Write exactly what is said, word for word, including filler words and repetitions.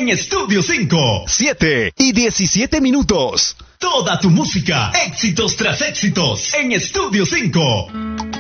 en Estudio cinco. siete y diecisiete minutos. Toda tu música, éxitos tras éxitos, en Estudio cinco.